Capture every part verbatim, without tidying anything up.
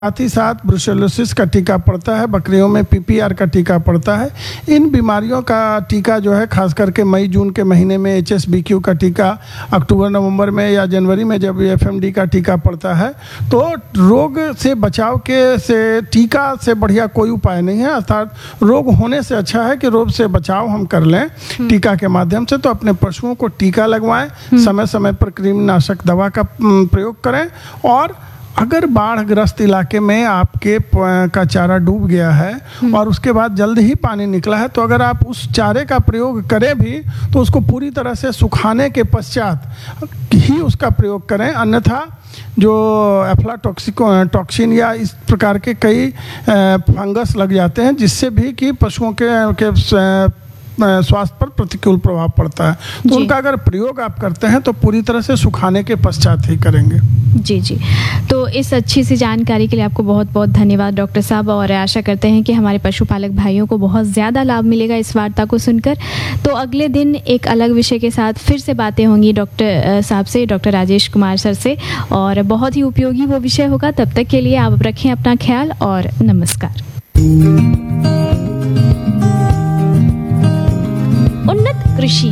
साथ ही साथ ब्रुसेलोसिस का टीका पड़ता है, बकरियों में पीपीआर का टीका पड़ता है। इन बीमारियों का टीका जो है खास करके मई जून के महीने में एच एस बी क्यू का टीका, अक्टूबर नवंबर में या जनवरी में जब एफ एम डी का टीका पड़ता है, तो रोग से बचाव के से टीका से बढ़िया कोई उपाय नहीं है। अर्थात रोग होने से अच्छा है कि रोग से बचाव हम कर लें टीका के माध्यम से। तो अपने पशुओं को टीका लगवाएं, समय समय पर कृमिनाशक दवा का प्रयोग करें, और अगर बाढ़ग्रस्त इलाके में आपके का चारा डूब गया है और उसके बाद जल्द ही पानी निकला है, तो अगर आप उस चारे का प्रयोग करें भी तो उसको पूरी तरह से सुखाने के पश्चात ही उसका प्रयोग करें। अन्यथा जो एफ्लाटॉक्सिको टॉक्सिन या इस प्रकार के कई फंगस लग जाते हैं, जिससे भी कि पशुओं के, के स्वास्थ्य पर प्रतिकूल प्रभाव पड़ता है। तो उनका अगर प्रयोग आप करते हैं तो पूरी तरह से सुखाने के पश्चात ही करेंगे। जी जी, तो इस अच्छी सी जानकारी के लिए आपको बहुत बहुत धन्यवाद डॉक्टर साहब, और आशा करते हैं कि हमारे पशुपालक भाइयों को बहुत ज़्यादा लाभ मिलेगा इस वार्ता को सुनकर। तो अगले दिन एक अलग विषय के साथ फिर से बातें होंगी डॉक्टर साहब से, डॉक्टर राजेश कुमार सर से, और बहुत ही उपयोगी वो विषय होगा। तब तक के लिए आप रखें अपना ख्याल और नमस्कार। उन्नत कृषि।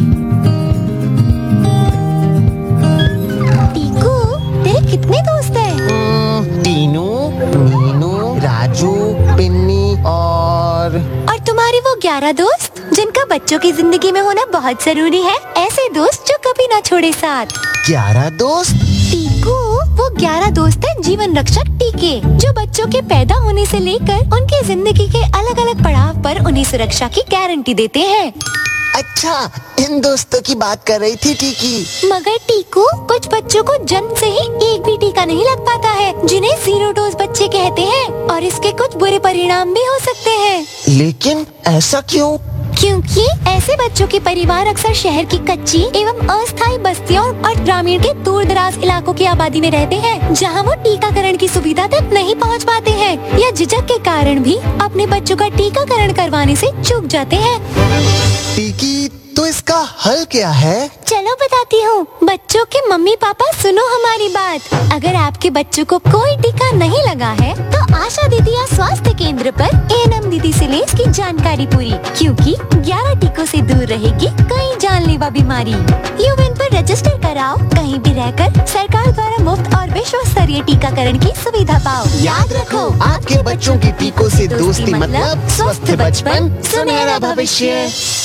टीकू, तेरे कितने दोस्त हैं? टीनू, मीनू, राजू, पिन्नी और और तुम्हारे वो ग्यारह दोस्त जिनका बच्चों की जिंदगी में होना बहुत जरूरी है, ऐसे दोस्त जो कभी ना छोड़े साथ। ग्यारह दोस्त? टीकू, वो ग्यारह दोस्त हैं जीवन रक्षक टीके, जो बच्चों के पैदा होने से लेकर उनके जिंदगी के अलग अलग पड़ाव पर उन्हें सुरक्षा की गारंटी देते हैं। अच्छा, इन दोस्तों की बात कर रही थी टीकी। मगर टीकू, कुछ बच्चों को जन्म से ही एक भी टीका नहीं लग पाता है, जिन्हें जीरो डोज बच्चे कहते हैं, और इसके कुछ बुरे परिणाम भी हो सकते हैं। लेकिन ऐसा क्यों? क्योंकि ऐसे बच्चों के परिवार अक्सर शहर की कच्ची एवं अस्थायी बस्तियों और ग्रामीण के दूर दराज इलाकों की आबादी में रहते हैं, जहां वो टीकाकरण की सुविधा तक नहीं पहुंच पाते हैं, या झिझक के कारण भी अपने बच्चों का टीकाकरण करवाने से चूक जाते हैं। टीकी, तो इसका हल क्या है? चलो बताती हूँ। बच्चों के मम्मी पापा सुनो हमारी बात। अगर आपके बच्चों को कोई टीका नहीं लगा है, तो आशा दीदी या स्वास्थ्य केंद्र पर ए एन एम दीदी से ले इसकी जानकारी पूरी, क्योंकि ग्यारह टीकों से दूर रहेगी कई जानलेवा बीमारी। यूएन पर रजिस्टर कराओ, कहीं भी रहकर सरकार द्वारा मुफ्त और विश्व स्तरीय टीकाकरण की सुविधा पाओ। याद रखो, आपके बच्चों की टीकों से दोस्ती मतलब स्वस्थ बचपन, सुनहरा भविष्य।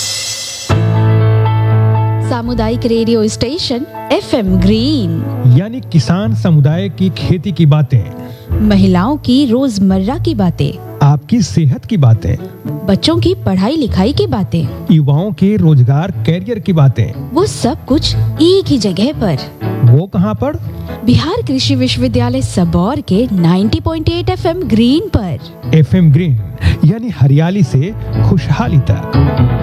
सामुदायिक radio station F M green, यानी किसान समुदाय की खेती की बातें, महिलाओं की रोजमर्रा की बातें, आपकी सेहत की बातें, बच्चों की पढ़ाई लिखाई की बातें, युवाओं के रोजगार कैरियर की बातें, वो सब कुछ एक ही जगह पर। वो कहाँ पर? बिहार कृषि विश्वविद्यालय सबौर के नब्बे पॉइंट आठ एफ एम ग्रीन पर। एफ एम ग्रीन यानी हरियाली से खुशहाली तक।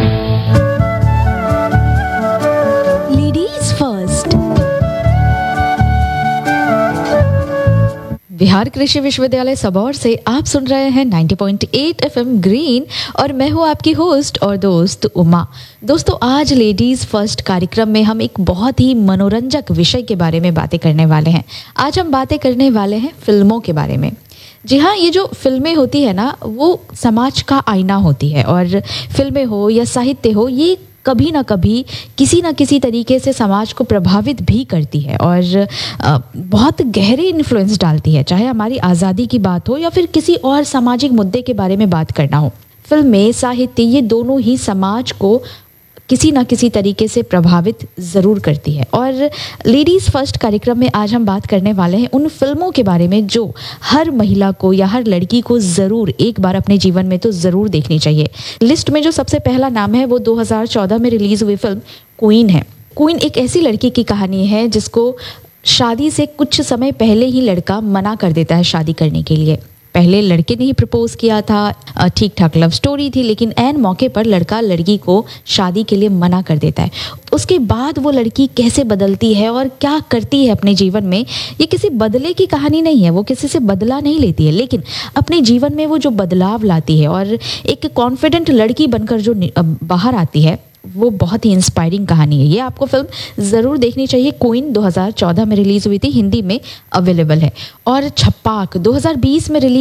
Ladies first. बिहार कृषि विश्वविद्यालय सबौर से आप सुन रहे हैं नब्बे पॉइंट आठ एफ एम ग्रीन, और मैं हूँ आपकी होस्ट और दोस्त उमा। दोस्तों, आज लेडीज़ फर्स्ट कार्यक्रम में हम एक बहुत ही मनोरंजक विषय के बारे में बातें करने वाले हैं। आज हम बातें करने वाले हैं फिल्मों के बारे में। जी हाँ, ये जो फिल्में होती है ना, वो समाज का आईना होती है, और फिल्में हो या साहित्य हो, ये कभी ना कभी किसी ना किसी तरीके से समाज को प्रभावित भी करती है, और बहुत गहरे इन्फ्लुएंस डालती है, चाहे हमारी आज़ादी की बात हो या फिर किसी और सामाजिक मुद्दे के बारे में बात करना हो। फिल्में, साहित्य, ये दोनों ही समाज को किसी ना किसी तरीके से प्रभावित ज़रूर करती है। और लेडीज़ फर्स्ट कार्यक्रम में आज हम बात करने वाले हैं उन फिल्मों के बारे में जो हर महिला को या हर लड़की को ज़रूर एक बार अपने जीवन में तो ज़रूर देखनी चाहिए। लिस्ट में जो सबसे पहला नाम है वो दो हज़ार चौदह में रिलीज़ हुई फिल्म क्वीन है। क्वीन एक ऐसी लड़की की कहानी है जिसको शादी से कुछ समय पहले ही लड़का मना कर देता है शादी करने के लिए। पहले लड़के ने ही प्रपोज किया था, ठीक ठाक लव स्टोरी थी, लेकिन ऐन मौके पर लड़का लड़की को शादी के लिए मना कर देता है। उसके बाद वो लड़की कैसे बदलती है और क्या करती है अपने जीवन में, ये किसी बदले की कहानी नहीं है, वो किसी से बदला नहीं लेती है, लेकिन अपने जीवन में वो जो बदलाव लाती है और एक कॉन्फिडेंट लड़की बनकर जो बाहर आती है, वो बहुत ही इंस्पायरिंग कहानी है। ये आपको फिल्म ज़रूर देखनी चाहिए। क्वीन दो हज़ार चौदह में रिलीज़ हुई थी, हिंदी में अवेलेबल है। और छप्पाक दो हज़ार बीस में रिलीज